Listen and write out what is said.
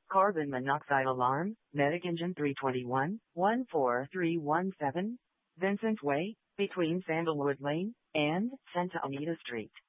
Carbon monoxide alarm, Medic Engine 321, 14317, Vincent Way, between Sandalwood Lane and Santa Anita Street.